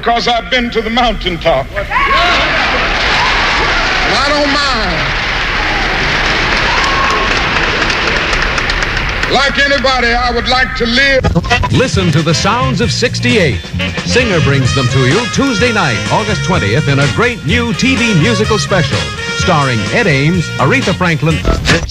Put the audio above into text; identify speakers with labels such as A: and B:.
A: because I've been to the mountaintop. And I don't mind. Like anybody, I would like to live.
B: Listen to the sounds of 68. Singer brings them to you Tuesday night, August 20th, in a great new TV musical special starring Ed Ames, Aretha Franklin.